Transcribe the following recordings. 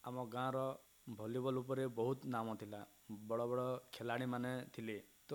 ଆମ ଗାଁର ଭଲିବଲ ଉପରେ ବହୁତ ନାମ ଥିଲା, ବଡ଼ ବଡ଼ ଖେଳାଳିମାନେ ଥିଲେ। ତ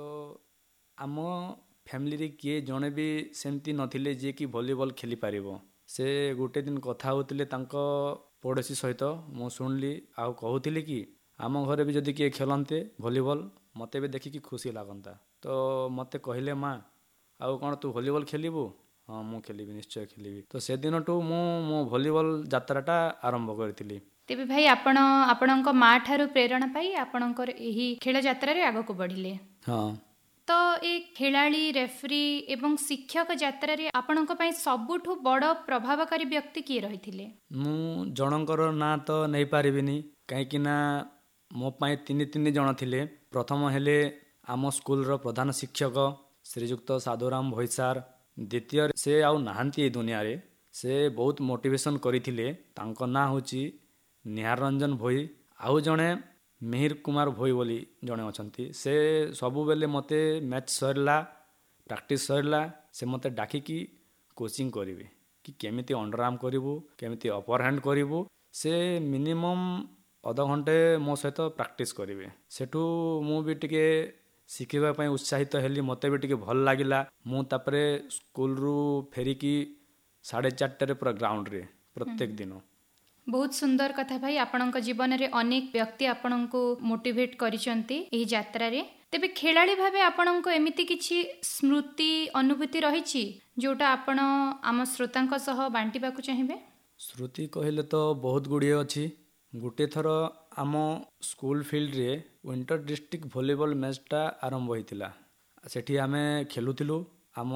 ଆମ ଫ୍ୟାମିଲିରେ କିଏ ଜଣେ ବି ସେମିତି ନଥିଲେ ଯିଏକି ଭଲିବଲ ଖେଳିପାରିବ। ସେ ଗୋଟେ ଦିନ କଥା ହେଉଥିଲେ ତାଙ୍କ ପଡ଼ୋଶୀ ସହିତ, ମୁଁ ଶୁଣିଲି ଆଉ କହୁଥିଲି କି ଆମ ଘରେ ବି ଯଦି କିଏ ଖେଳନ୍ତେ ଭଲିବଲ ମୋତେ ବି ଦେଖିକି ଖୁସି ଲାଗନ୍ତା। ତ ମୋତେ କହିଲେ ମା ଆଉ କ'ଣ ତୁ ଭଲିବଲ ଖେଳିବୁ? ହଁ ମୁଁ ଖେଳିବି, ନିଶ୍ଚୟ ଖେଳିବି। ତ ସେଦିନଠୁ ମୁଁ ମୋ ଭଲିବଲ ଯାତ୍ରାଟା ଆରମ୍ଭ କରିଥିଲି। ତେବେ ଭାଇ ଆପଣ ଆପଣଙ୍କ ମା ଠାରୁ ପ୍ରେରଣା ପାଇ ଆପଣଙ୍କର ଏହି ଖେଳ ଯାତ୍ରାରେ ଆଗକୁ ବଢ଼ିଲେ। ହଁ। ତ ଏ ଖେଳାଳି, ରେଫରି ଏବଂ ଶିକ୍ଷକ ଯାତ୍ରାରେ ଆପଣଙ୍କ ପାଇଁ ସବୁଠୁ ବଡ଼ ପ୍ରଭାବକାରୀ ବ୍ୟକ୍ତି କିଏ ରହିଥିଲେ? ମୁଁ ଜଣଙ୍କର ନାଁ ତ ନେଇପାରିବିନି, କାହିଁକିନା ମୋ ପାଇଁ ତିନି ଜଣ ଥିଲେ। ପ୍ରଥମ ହେଲେ ଆମ ସ୍କୁଲର ପ୍ରଧାନ ଶିକ୍ଷକ ଶ୍ରୀଯୁକ୍ତ ସାଧୁରାମ ଭୋଇ ସାର୍। ଦ୍ୱିତୀୟରେ ସେ ଆଉ ନାହାନ୍ତି ଏ ଦୁନିଆରେ, ସେ ବହୁତ ମୋଟିଭେସନ୍ କରିଥିଲେ। ତାଙ୍କ ନାଁ ହେଉଛି ନିହାର ରଞ୍ଜନ ଭୋଇ। ଆଉ ଜଣେ ମିହିର କୁମାର ଭୋଇ ବୋଲି ଜଣେ ଅଛନ୍ତି। ସେ ସବୁବେଳେ ମୋତେ ମ୍ୟାଚ୍ ସରିଲା, ପ୍ରାକ୍ଟିସ୍ ସରିଲା, ସେ ମୋତେ ଡାକିକି କୋଚିଂ କରିବେ କି କେମିତି ଅଣ୍ଡର ଆର୍ମ କରିବୁ, କେମିତି ଅପର ହ୍ୟାଣ୍ଡ କରିବୁ। ସେ ମିନିମମ୍ ଅଧଘଣ୍ଟେ ମୋ ସହିତ ପ୍ରାକ୍ଟିସ୍ କରିବେ। ସେଠୁ ମୁଁ ବି ଟିକେ ଶିଖିବା ପାଇଁ ଉତ୍ସାହିତ ହେଲି, ମୋତେ ବି ଟିକେ ଭଲ ଲାଗିଲା। ମୁଁ ତାପରେ ସ୍କୁଲରୁ ଫେରିକି 4:30ରେ ପୁରା ଗ୍ରାଉଣ୍ଡରେ ପ୍ରତ୍ୟେକ ଦିନ। ବହୁତ ସୁନ୍ଦର କଥା ଭାଇ, ଆପଣଙ୍କ ଜୀବନରେ ଅନେକ ବ୍ୟକ୍ତି ଆପଣଙ୍କୁ ମୋଟିଭେଟ୍ କରିଛନ୍ତି ଏହି ଯାତ୍ରାରେ। ତେବେ ଖେଳାଳି ଭାବେ ଆପଣଙ୍କ ଏମିତି କିଛି ସ୍ମୃତି, ଅନୁଭୂତି ରହିଛି ଯେଉଁଟା ଆପଣ ଆମ ଶ୍ରୋତାଙ୍କ ସହ ବାଣ୍ଟିବାକୁ ଚାହିଁବେ? ସ୍ମୃତି କହିଲେ ତ ବହୁତ ଗୁଡ଼ିଏ ଅଛି। ଗୋଟିଏ ଥର ଆମ ସ୍କୁଲ ଫିଲ୍ଡରେ ୱିଣ୍ଟର ଡିଷ୍ଟ୍ରିକ୍ଟ ଭଲିବଲ ମ୍ୟାଚ୍ଟା ଆରମ୍ଭ ହୋଇଥିଲା। ସେଠି ଆମେ ଖେଳୁଥିଲୁ ଆମ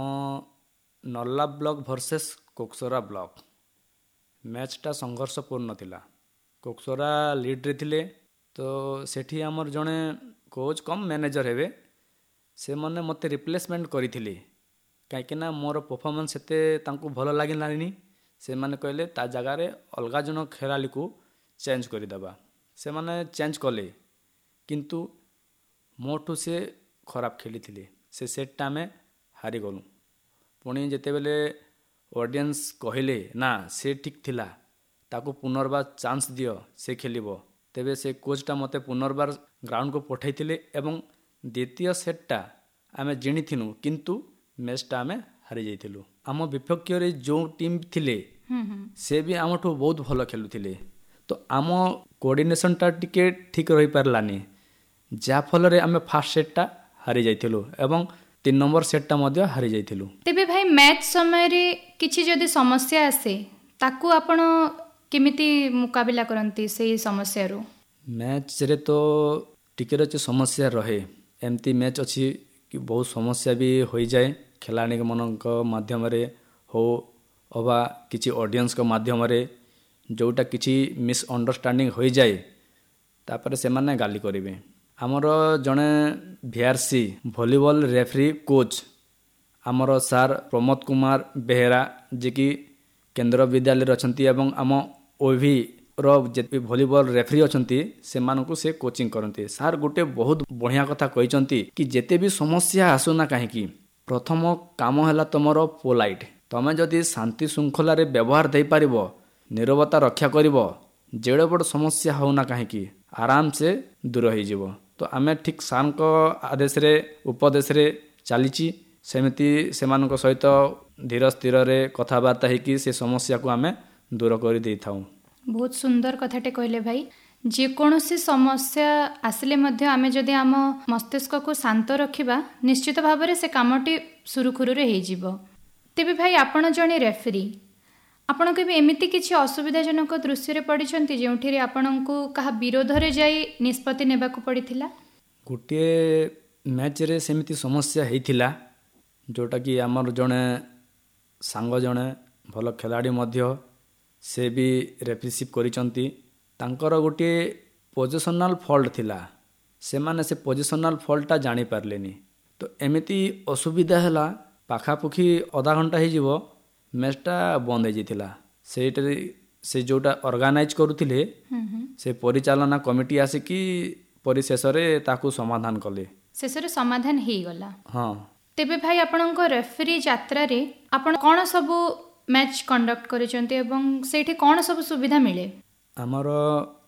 Narla block versus Koksara block. ମ୍ୟାଚ୍ଟା ସଂଘର୍ଷପୂର୍ଣ୍ଣ ଥିଲା। କୋକସରା ଲିଡ୍ରେ ଥିଲେ। ତ ସେଠି ଆମର ଜଣେ କୋଚ୍ କମ୍ ମ୍ୟାନେଜର ହେବେ, ସେମାନେ ମୋତେ ରିପ୍ଲେସମେଣ୍ଟ କରିଥିଲେ। କାହିଁକିନା ମୋର ପରଫର୍ମାନ୍ସ ଏତେ ତାଙ୍କୁ ଭଲ ଲାଗିଲାନି। ସେମାନେ କହିଲେ ତା ଜାଗାରେ ଅଲଗା ଜଣ ଖେଳାଳିକୁ ଚେଞ୍ଜ କରିଦେବା। ସେମାନେ ଚେଞ୍ଜ କଲେ, କିନ୍ତୁ ମୋଠୁ ସେ ଖରାପ ଖେଳିଥିଲେ। ସେ ସେଟ୍ଟା ଆମେ ହାରିଗଲୁ। ପୁଣି ଯେତେବେଳେ ଅଡ଼ିଏନ୍ସ କହିଲେ ନା ସେ ଠିକ୍ ଥିଲା, ତାକୁ ପୁନର୍ବାର ଚାନ୍ସ ଦିଅ, ସେ ଖେଳିବ, ତେବେ ସେ କୋଚ୍ଟା ମୋତେ ପୁନର୍ବାର ଗ୍ରାଉଣ୍ଡକୁ ପଠାଇଥିଲେ ଏବଂ ଦ୍ୱିତୀୟ ସେଟ୍ଟା ଆମେ ଜିଣିଥିଲୁ, କିନ୍ତୁ ମ୍ୟାଚ୍ଟା ଆମେ ହାରିଯାଇଥିଲୁ। ଆମ ବିପକ୍ଷରେ ଯେଉଁ ଟିମ୍ ଥିଲେ ସେ ବି ଆମଠୁ ବହୁତ ଭଲ ଖେଳୁଥିଲେ। ତ ଆମ କୋଅର୍ଡ଼ିନେସନ୍ଟା ଟିକେ ଠିକ୍ ରହିପାରିଲାନି, ଯାହାଫଳରେ ଆମେ ଫାର୍ଷ୍ଟ ସେଟ୍ଟା ହାରିଯାଇଥିଲୁ ଏବଂ 3 ନମ୍ବର ସେଟ୍ଟା ମଧ୍ୟ ହାରିଯାଇଥିଲୁ। ତେବେ ଭାଇ ମ୍ୟାଚ୍ ସମୟରେ କିଛି ଯଦି ସମସ୍ୟା ଆସେ, ତାକୁ ଆପଣ କେମିତି ମୁକାବିଲା କରନ୍ତି ସେଇ ସମସ୍ୟାରୁ? ମ୍ୟାଚ୍ରେ ତ ଟିକେ ସମସ୍ୟା ରହେ। ଏମିତି ମ୍ୟାଚ୍ ଅଛି କି ବହୁତ ସମସ୍ୟା ବି ହୋଇଯାଏ, ଖେଳାଳିମାନଙ୍କ ମାଧ୍ୟମରେ ହେଉ ଅବା କିଛି ଅଡ଼ିଏନ୍ସଙ୍କ ମାଧ୍ୟମରେ, ଯେଉଁଟା କିଛି ମିସ୍ଅଣ୍ଡରଷ୍ଟାଣ୍ଡିଂ ହୋଇଯାଏ, ତାପରେ ସେମାନେ ଗାଲି କରିବେ। ଆମର ଜଣେ VRC ଭଲିବଲ ରେଫରି କୋଚ୍ ଆମର ସାର୍ ପ୍ରମୋଦ କୁମାର ବେହେରା, ଯିଏକି କେନ୍ଦ୍ର ବିଦ୍ୟାଳୟରେ ଅଛନ୍ତି ଏବଂ ଆମ OVର ଯେତେ ଭଲିବଲ ରେଫରି ଅଛନ୍ତି ସେମାନଙ୍କୁ ସେ କୋଚିଂ କରନ୍ତି। ସାର୍ ଗୋଟେ ବହୁତ ବଢ଼ିଆ କଥା କହିଛନ୍ତି କି ଯେତେ ବି ସମସ୍ୟା ଆସୁନା କାହିଁକି, ପ୍ରଥମ କାମ ହେଲା ତୁମର ପୋଲାଇଟ୍। ତୁମେ ଯଦି ଶାନ୍ତି ଶୃଙ୍ଖଳାରେ ବ୍ୟବହାର ଦେଇପାରିବ, ନୀରବତା ରକ୍ଷା କରିବ, ଯେଡ଼େ ବଡ଼ ସମସ୍ୟା ହେଉନା କାହିଁକି ଆରାମସେ ଦୂର ହୋଇଯିବ। ତ ଆମେ ଠିକ୍ ସାର୍ଙ୍କ ଆଦେଶରେ, ଉପଦେଶରେ ଚାଲିଛି। ସେମିତି ସେମାନଙ୍କ ସହିତ ଧୀର ସ୍ଥିରରେ କଥାବାର୍ତ୍ତା ହେଇକି ସେ ସମସ୍ୟାକୁ ଆମେ ଦୂର କରିଦେଇଥାଉ। ବହୁତ ସୁନ୍ଦର କଥାଟେ କହିଲେ ଭାଇ। ଯେକୌଣସି ସମସ୍ୟା ଆସିଲେ ମଧ୍ୟ ଆମେ ଯଦି ଆମ ମସ୍ତିଷ୍କକୁ ଶାନ୍ତ ରଖିବା, ନିଶ୍ଚିତ ଭାବରେ ସେ କାମଟି ସୁରୁଖୁରୁରେ ହେଇଯିବ। ତେବେ ଭାଇ ଆପଣ ଜଣେ ରେଫରି, ଆପଣ କେବେ ଏମିତି କିଛି ଅସୁବିଧାଜନକ ଦୃଶ୍ୟରେ ପଡ଼ିଛନ୍ତି ଯେଉଁଥିରେ ଆପଣଙ୍କୁ କାହା ବିରୋଧରେ ଯାଇ ନିଷ୍ପତ୍ତି ନେବାକୁ ପଡ଼ିଥିଲା? ଗୋଟିଏ ମ୍ୟାଚ୍ରେ ସେମିତି ସମସ୍ୟା ହେଇଥିଲା, ଯେଉଁଟାକି ଆମର ଜଣେ ସାଙ୍ଗ, ଜଣେ ଭଲ ଖେଳାଳି ମଧ୍ୟ, ସେ ବି ରେଫରିସିପ୍ କରିଛନ୍ତି। ତାଙ୍କର ଗୋଟିଏ ପୋଜିସନାଲ୍ ଫଲ୍ଟ ଥିଲା, ସେମାନେ ସେ ପୋଜିସନାଲ୍ ଫଲ୍ଟଟା ଜାଣିପାରିଲେନି। ତ ଏମିତି ଅସୁବିଧା ହେଲା, ପାଖାପାଖି ଅଧା ଘଣ୍ଟା ହେଇଯିବ ମ୍ୟାଚ୍ଟା ବନ୍ଦ ହେଇଯାଇଥିଲା। ସେଇଟାରେ ସେ ଯେଉଁଟା ଅର୍ଗାନାଇଜ୍ କରୁଥିଲେ, ସେ ପରିଚାଳନା କମିଟି ଆସିକି ପରିଶେଷରେ ତାକୁ ସମାଧାନ କଲେ। ଶେଷରେ ସମାଧାନ ହେଇଗଲା। ହଁ। ତେବେ ଭାଇ ଆପଣଙ୍କ ରେଫରି ଯାତ୍ରାରେ ଆପଣ କ'ଣ ସବୁ ମ୍ୟାଚ୍ କଣ୍ଡକ୍ଟ କରିଛନ୍ତି ଏବଂ ସେଇଠି କ'ଣ ସବୁ ସୁବିଧା ମିଳେ? ଆମର